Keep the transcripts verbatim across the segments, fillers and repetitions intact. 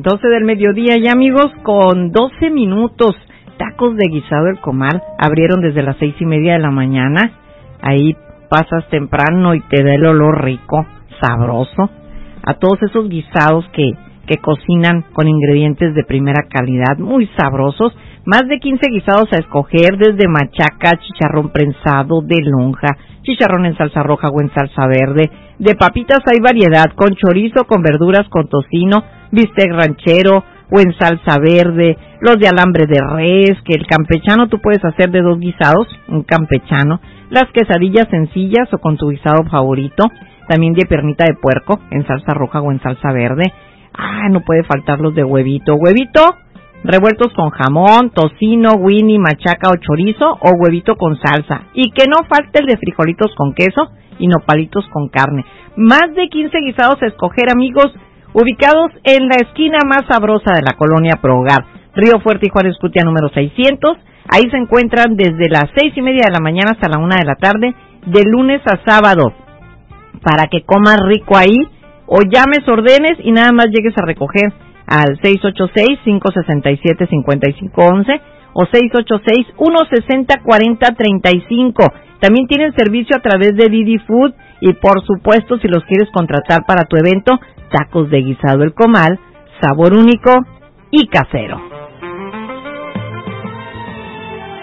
doce del mediodía ya, amigos, con doce minutos. Tacos de Guisado El Comal abrieron desde las seis y media de la mañana. Ahí pasas temprano y te da el olor rico, sabroso, a todos esos guisados que, que cocinan con ingredientes de primera calidad, muy sabrosos. Más de quince guisados a escoger, desde machaca, chicharrón prensado, de lonja, chicharrón en salsa roja o en salsa verde. De papitas hay variedad, con chorizo, con verduras, con tocino, bistec ranchero o en salsa verde. Los de alambre de res, que el campechano tú puedes hacer de dos guisados, un campechano. Las quesadillas sencillas o con tu guisado favorito. También de piernita de puerco, en salsa roja o en salsa verde. Ah, no puede faltar los de huevito. Huevito revueltos con jamón, tocino, winnie, machaca o chorizo, o huevito con salsa. Y que no falte el de frijolitos con queso y nopalitos con carne. Más de quince guisados a escoger, amigos, ubicados en la esquina más sabrosa de la colonia Pro Hogar, Río Fuerte y Juárez Cutia número seiscientos. Ahí se encuentran desde las seis y media de la mañana hasta la una de la tarde, de lunes a sábado, para que comas rico ahí, o llames, ordenes y nada más llegues a recoger al seis ocho seis, cinco seis siete, cinco cinco uno uno o seis ocho seis, uno seis cero, cuatro cero tres cinco. También tienen servicio a través de Didi Food y, por supuesto, si los quieres contratar para tu evento, tacos de Guisado El Comal, sabor único y casero.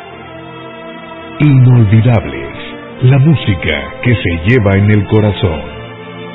Inolvidables, la música que se lleva en el corazón.